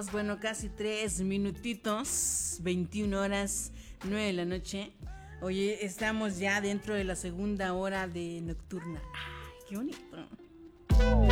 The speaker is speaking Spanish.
minutitos, bueno, casi 3 minutitos, 21 horas, 9 de la noche. Oye, estamos ya dentro de la segunda hora de Nocturna. Ay, qué bonito.